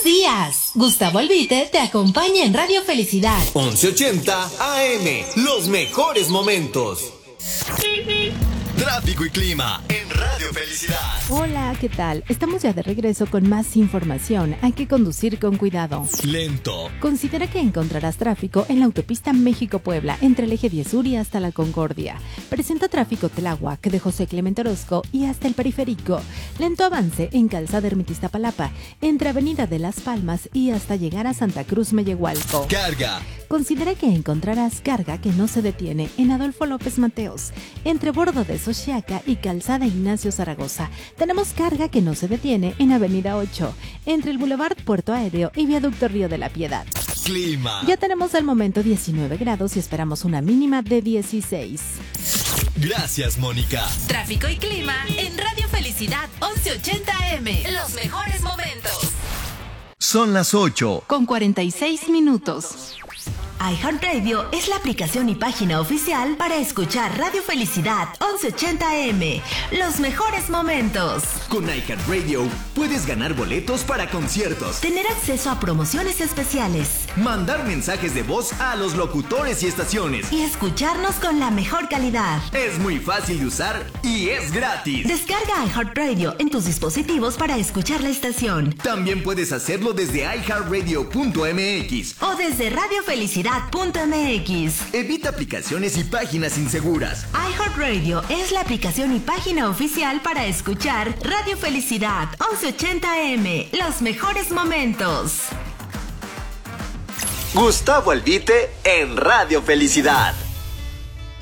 Buenos días. Gustavo Albite te acompaña en Radio Felicidad. 1180 AM. Los mejores momentos. Tráfico y clima en Radio Felicidad. Hola, ¿qué tal? Estamos ya de regreso con más información. Hay que conducir con cuidado. Lento. Considera que encontrarás tráfico en la autopista México-Puebla, entre el eje 10 Sur y hasta la Concordia. Presenta tráfico Tláhuac de José Clemente Orozco y hasta el Periférico. Lento avance en Calzada Ermita-Iztapalapa, entre Avenida de las Palmas y hasta llegar a Santa Cruz Mellehualco. Carga. Considera que encontrarás carga que no se detiene en Adolfo López Mateos, entre Bordo de Xochiaca y Calzada Ignacio Zaragoza. Tenemos carga que no se detiene en Avenida 8, entre el Boulevard Puerto Aéreo y Viaducto Río de la Piedad. Clima. Ya tenemos al momento 19 grados y esperamos una mínima de 16. Gracias, Mónica. Tráfico y clima en Radio Felicidad 1180 AM. Los mejores momentos. Son las 8. Con 46 minutos. iHeartRadio es la aplicación y página oficial para escuchar Radio Felicidad 1180 AM. Los mejores momentos. Con iHeartRadio puedes ganar boletos para conciertos, Tener acceso a promociones especiales mandar mensajes de voz a los locutores y estaciones. y escucharnos con la mejor calidad. Es muy fácil de usar y es gratis. Descarga iHeartRadio en tus dispositivos para escuchar la estación También puedes hacerlo desde iHeartRadio.mx. o desde radiofelicidad.mx. Evita aplicaciones y páginas inseguras. iHeartRadio es la aplicación y página oficial para escuchar Radio Felicidad 1180 AM. Los mejores momentos. Gustavo Albite en Radio Felicidad.